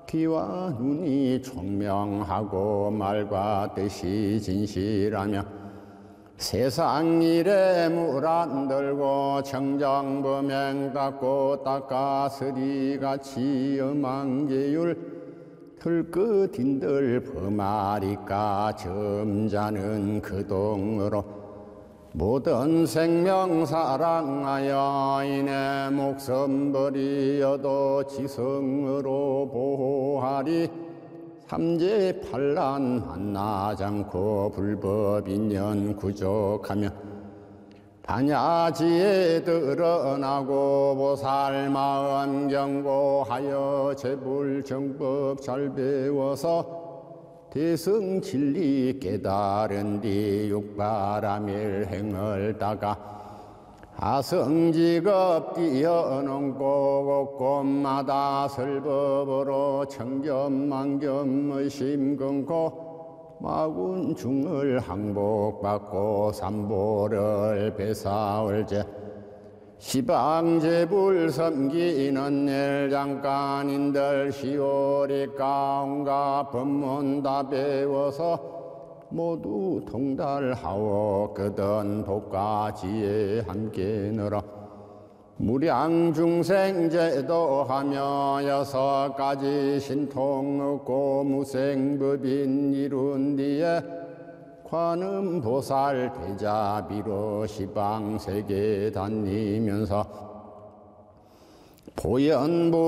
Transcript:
귀와 눈이 총명하고 말과 뜻이 진실하며 세상 일에 물 안 들고 청정범행 닦고 닦아서리같이 엄한계율 들끝인들 범하리까 점자는 그동으로 모든 생명 사랑하여 이내 목숨 버리어도 지성으로 보호하리 삼재 반란 만나지 않고 불법인연 구족하며 반야지에 드러나고 보살 마음 경고하여 제불 정법 잘 배워서 대승 진리 깨달은 뒤 육바라밀 행을 따가 아성직업 뛰어넘고 곳곳마다 설법으로 청겸만겸 의심 끊고 마군중을 항복받고 삼보를 배사올제 시방제불 섬기는 일 잠깐인들 시오리 가운가 법문 다 배워서 모두 통달하오 그든 복가지에 함께 늘어 무량중생 제도하며 6가지 신통 얻고 무생법인 이룬 뒤에 관음보살 대자비로 시방세계 다니면서 보현보